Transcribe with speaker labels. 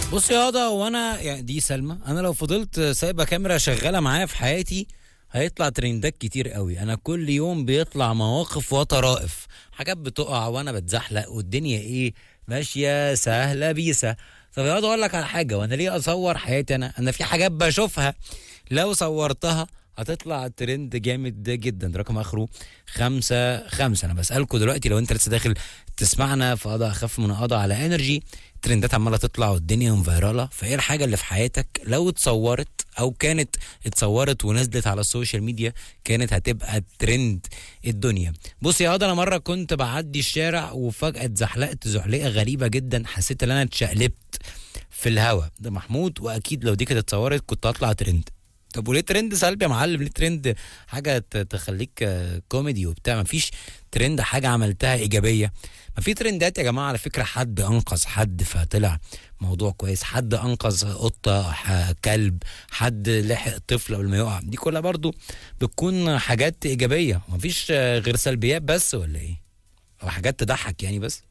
Speaker 1: بص يا هضا، وانا يعني دي سلمى، انا لو فضلت سايبه كاميرا شغاله معايا في حياتي هيطلع ترندات كتير قوي. انا كل يوم بيطلع مواقف وطرائف، حاجات بتقع وانا بتزحلق والدنيا ايه ماشيه سهله بيسه. طب يا هضا اقول لك على حاجه، وانا ليه اصور حياتي؟ انا في حاجات بشوفها لو صورتها هتطلع ترند جامد جدا. رقم اخره 55. انا بسألكوا دلوقتي لو انت لسه داخل تسمعنا في قضاء اخف من قضاء على انرجي، ترندات عماله تطلع والدنيا مفيراله، فايه الحاجه اللي في حياتك لو اتصورت او كانت اتصورت ونزلت على السوشيال ميديا كانت هتبقى ترند الدنيا؟ بص يا هذا، انا مره كنت بعدي الشارع وفجاه اتزحلقت زحلقه غريبه جدا، حسيت ان انا اتشقلبت في الهوا ده محمود، واكيد لو دي كانت اتصورت كنت هطلع ترند. طب وليه ترند سلبي يا معلم؟ ليه ترند حاجه تخليك كوميدي وبتاع؟ مفيش ترند حاجه عملتها ايجابيه. ما في ترندات يا جماعه على فكره، حد انقذ حد فطلع موضوع كويس، حد انقذ قطه كلب، حد لحق طفل قبل ما يقع، دي كلها برضو بتكون حاجات ايجابيه. مفيش غير سلبيات بس ولا ايه؟ او حاجات تضحك يعني بس.